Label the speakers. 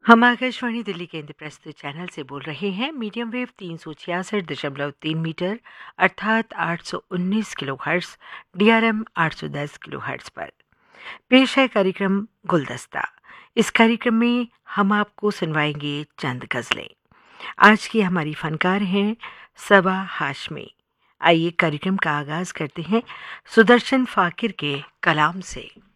Speaker 1: हम आकाशवाणी दिल्ली केंद्र प्रस्तुत चैनल से बोल रहे हैं। मीडियम वेव 366.3 मीटर अर्थात 819 किलोहर्ट्ज़, DRM 810 किलोहर्ट्ज़ पर पेश है कार्यक्रम गुलदस्ता। इस कार्यक्रम में हम आपको सुनवाएंगे चंद गज़लें। आज की हमारी फनकार हैं सबा हाशमी। आइए कार्यक्रम का आगाज़ करते हैं सुदर्शन फ़ाकिर के कलाम से।